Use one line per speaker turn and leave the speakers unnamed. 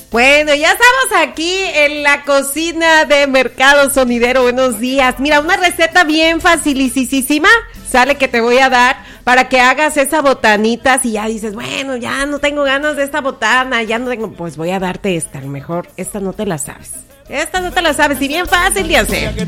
Bueno, ya estamos aquí en la cocina de Mercado Sonidero. Buenos días. Mira, una receta bien facilísima sale que te voy a dar para que hagas esa botanita. Si ya dices, bueno, ya no tengo ganas de esta botana, ya no tengo, pues voy a darte esta. A lo mejor esta no te la sabes. Esta no te la sabes y bien fácil de hacer.